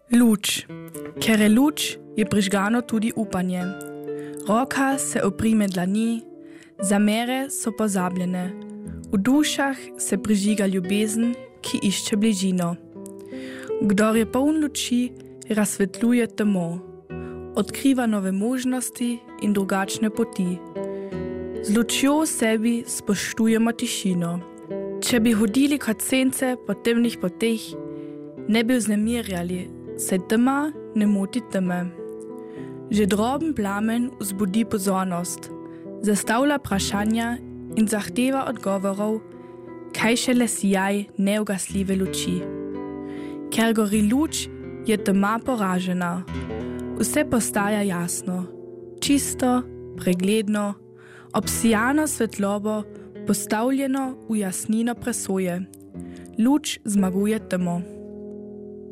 Luč. Ker je luč, je prižgano tudi upanje. Roka se oprime dlani, zamere so pozabljene. V dušah se prižiga ljubezen, ki išče bližino. Kdor je poln luči, razsvetljuje temo. Odkriva nove možnosti in drugačne poti. Z lučjo v sebi spoštujemo tišino. Če bi hodili kot sence po temnih poteh, ne bi vznemirjali, saj tema ne moti teme. Že droben plamen vzbudi pozornost, zastavlja vprašanja in zahteva odgovorov, kaj šele sijaj neugasljive luči. Ker gori luč, je tema poražena. Vse postaja jasno, čisto, pregledno, obsijano svetlobo, postavljeno v jasnino presoje. Luč zmaguje temo.